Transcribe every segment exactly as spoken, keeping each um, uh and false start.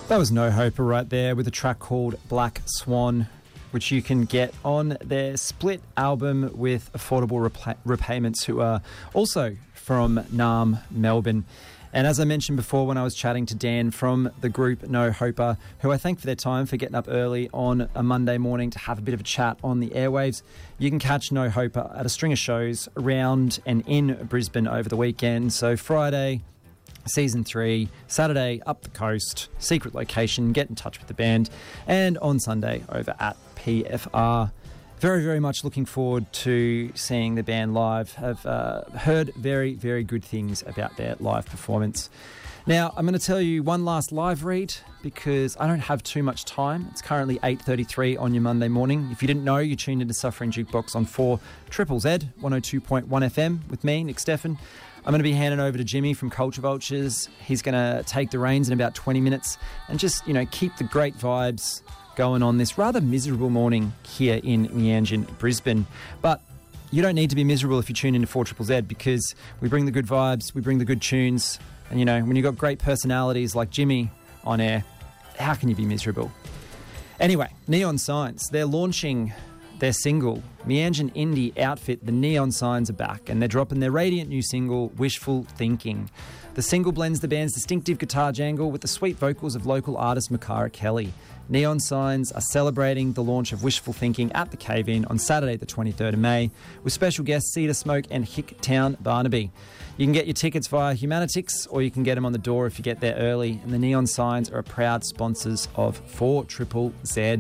That was No Hoper right there with a track called Black Swan, which you can get on their split album with Affordable Repay- Repayments, who are also from Naarm, Melbourne. And as I mentioned before when I was chatting to Dan from the group No Hoper, who I thank for their time for getting up early on a Monday morning to have a bit of a chat on the airwaves, you can catch No Hoper at a string of shows around and in Brisbane over the weekend. So Friday, Season three, Saturday, up the coast, secret location, get in touch with the band, and on Sunday over at P F R. Very, very much looking forward to seeing the band live. I've uh, heard very, very good things about their live performance. Now, I'm going to tell you one last live read because I don't have too much time. It's currently eight thirty-three on your Monday morning. If you didn't know, you tuned into Suffering Jukebox on four Triple Z, one oh two point one F M with me, Nick Steffen. I'm going to be handing over to Jimmy from Culture Vultures. He's going to take the reins in about twenty minutes and just, you know, keep the great vibes going on this rather miserable morning here in Meanjin, Brisbane. But you don't need to be miserable if you tune into four Triple Z because we bring the good vibes, we bring the good tunes. And, you know, when you've got great personalities like Jimmy on air, how can you be miserable? Anyway, Neon Signs, they're launching their single, Meanjin indie outfit, the Neon Signs are back, and they're dropping their radiant new single, Wishful Thinking. The single blends the band's distinctive guitar jangle with the sweet vocals of local artist Makara Kelly. Neon Signs are celebrating the launch of Wishful Thinking at the Cave-In on Saturday the twenty-third of May with special guests Cedar Smoke and Hicktown Barnaby. You can get your tickets via Humanitix or you can get them on the door if you get there early, and the Neon Signs are proud sponsors of four Triple Z.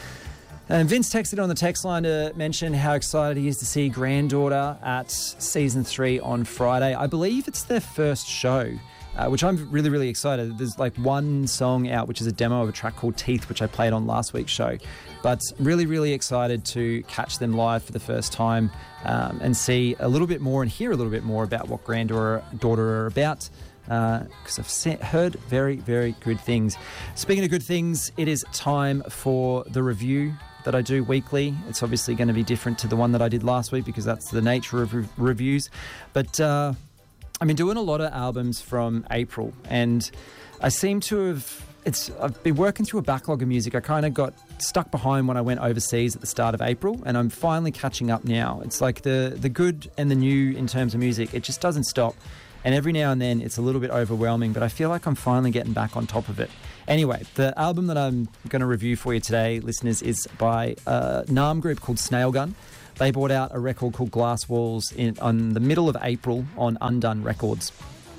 And Vince texted on the text line to mention how excited he is to see Granddaughter at Season three on Friday. I believe it's their first show, uh, which I'm really, really excited. There's like one song out, which is a demo of a track called Teeth, which I played on last week's show. But really, really excited to catch them live for the first time um, and see a little bit more and hear a little bit more about what Granddaughter are about. Because uh, I've se- heard very, very good things. Speaking of good things, it is time for the review that I do weekly. It's obviously going to be different to the one that I did last week because that's the nature of re- reviews. But uh, I've been doing a lot of albums from April, and I seem to have... It's I've been working through a backlog of music. I kind of got stuck behind when I went overseas at the start of April, and I'm finally catching up now. It's like the, the good and the new in terms of music. It just doesn't stop. And every now and then it's a little bit overwhelming, but I feel like I'm finally getting back on top of it. Anyway, the album that I'm going to review for you today, listeners, is by a Naarm group called Snailgun. They brought out a record called Glass Walls in, on the middle of April on Undone Records.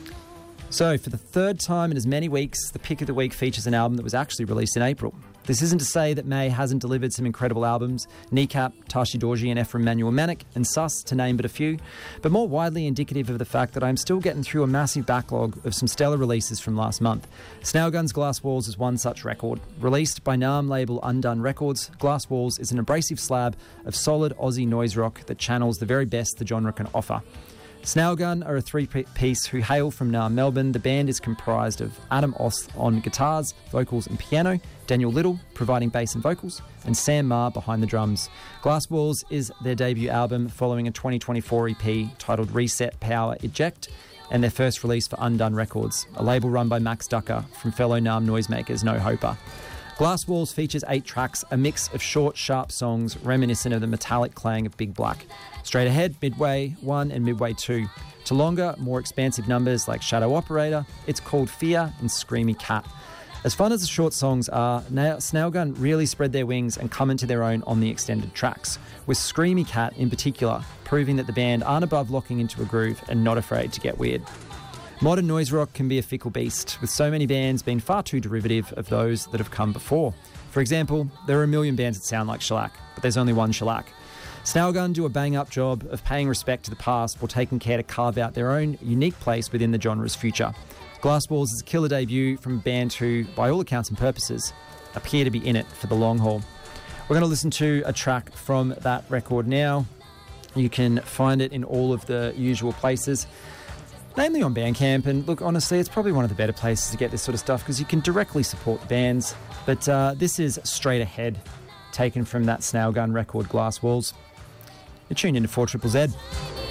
So, for the third time in as many weeks, the pick of the week features an album that was actually released in April. This isn't to say that May hasn't delivered some incredible albums, Kneecap, Tashi Dorji and Ephraim Manuel Manic, and Sus, to name but a few, but more widely indicative of the fact that I'm still getting through a massive backlog of some stellar releases from last month. Snailgun's Glass Walls is one such record. Released by Naarm label Undone Records, Glass Walls is an abrasive slab of solid Aussie noise rock that channels the very best the genre can offer. Snailgun are a three-piece who hail from Naarm, Melbourne. The band is comprised of Adam Oss on guitars, vocals and piano, Daniel Little providing bass and vocals, and Sam Marr behind the drums. Glass Walls is their debut album following a twenty twenty-four E P titled Reset, Power, Eject, and their first release for Undone Records, a label run by Max Ducker from fellow Naarm noisemakers No Hoper. Glass Walls features eight tracks, a mix of short, sharp songs reminiscent of the metallic clang of Big Black. Straight ahead, Midway one and Midway two. To longer, more expansive numbers like Shadow Operator, It's Called Fear and Screamy Cat. As fun as the short songs are, Snailgun really spread their wings and come into their own on the extended tracks, with Screamy Cat in particular proving that the band aren't above locking into a groove and not afraid to get weird. Modern noise rock can be a fickle beast, with so many bands being far too derivative of those that have come before. For example, there are a million bands that sound like Shellac, but there's only one Shellac. Snailgun do a bang-up job of paying respect to the past while taking care to carve out their own unique place within the genre's future. Glass Walls is a killer debut from a band who, by all accounts and purposes, appear to be in it for the long haul. We're going to listen to a track from that record now. You can find it in all of the usual places, namely on Bandcamp. And look, honestly, it's probably one of the better places to get this sort of stuff because you can directly support the bands. But uh, this is Straight Ahead, taken from that Snailgun record, Glass Walls. You're tuned into four Triple Z.